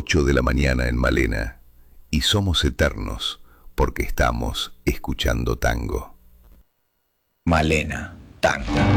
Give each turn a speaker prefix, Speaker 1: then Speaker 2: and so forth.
Speaker 1: 8 de la mañana en Malena y somos eternos porque estamos escuchando tango.
Speaker 2: Malena, tango.